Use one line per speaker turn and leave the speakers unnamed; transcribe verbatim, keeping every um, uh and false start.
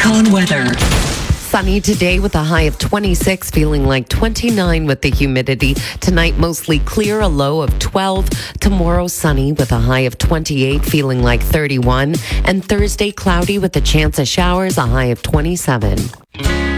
Yukon weather.
Sunny today with a high of twenty-six, feeling like twenty-nine with the humidity. Tonight, mostly clear, a low of twelve. Tomorrow, sunny with a high of twenty-eight, feeling like thirty-one. And Thursday, cloudy with a chance of showers, a high of twenty-seven.